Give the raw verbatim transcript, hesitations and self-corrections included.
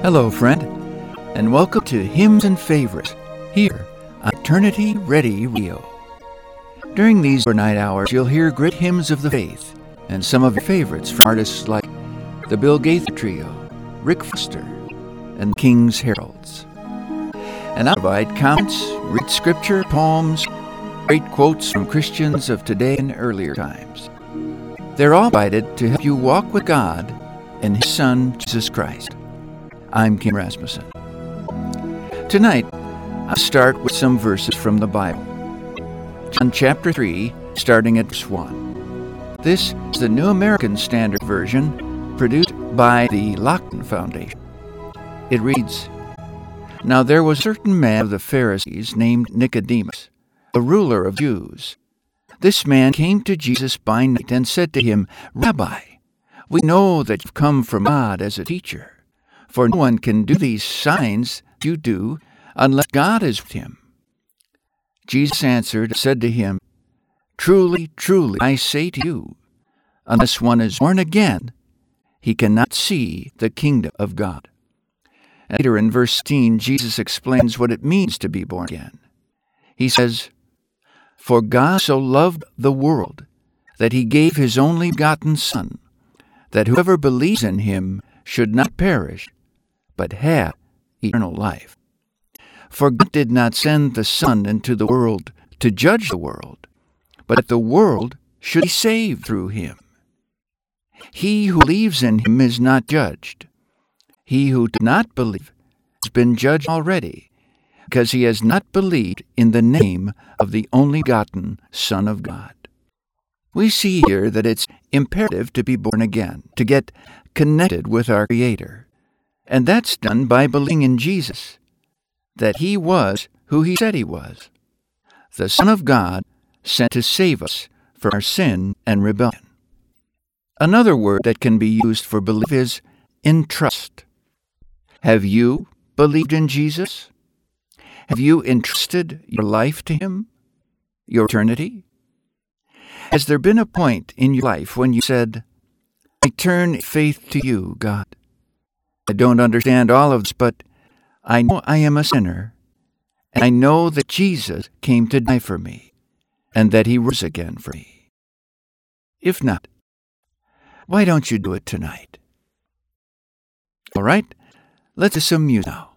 Hello, friend, and welcome to Hymns and Favorites here on Eternity Ready Radio. During these overnight hours, you'll hear great hymns of the faith and some of your favorites from artists like the Bill Gaither Trio, Rick Foster, and King's Heralds. And I'll provide comments, read scripture, poems, great quotes from Christians of today and earlier times. They're all provided to help you walk with God and His Son, Jesus Christ. I'm Kim Rasmussen. Tonight, I'll start with some verses from the Bible. John chapter three, starting at verse one. This is the New American Standard Version, produced by the Lockton Foundation. It reads, "Now there was a certain man of the Pharisees named Nicodemus, a ruler of Jews. This man came to Jesus by night and said to him, 'Rabbi, we know that you've come from God as a teacher. For no one can do these signs you do unless God is with him.' Jesus answered and said to him, 'Truly, truly, I say to you, unless one is born again, he cannot see the kingdom of God.'" And later in verse sixteen, Jesus explains what it means to be born again. He says, "For God so loved the world that he gave his only begotten Son, that whoever believes in him should not perish, but have eternal life. For God did not send the Son into the world to judge the world, but that the world should be saved through him. He who believes in him is not judged. He who does not believe has been judged already, because he has not believed in the name of the only begotten Son of God." We see here that it's imperative to be born again, to get connected with our Creator. And that's done by believing in Jesus, that he was who he said he was, the Son of God sent to save us from our sin and rebellion. Another word that can be used for belief is entrust. Have you believed in Jesus? Have you entrusted your life to him, your eternity? Has there been a point in your life when you said, "I turn faith to you, God. I don't understand all of this, but I know I am a sinner, and I know that Jesus came to die for me, and that he rose again for me"? If not, why don't you do it tonight? All right, let's do some music now.